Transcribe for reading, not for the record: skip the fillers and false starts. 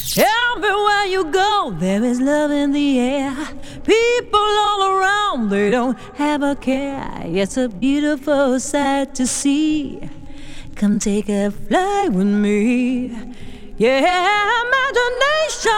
Everywhere you go, there is love in the air. People all around, they don't have a care. It's a beautiful sight to see. Come take a flight with me. Yeah, imagination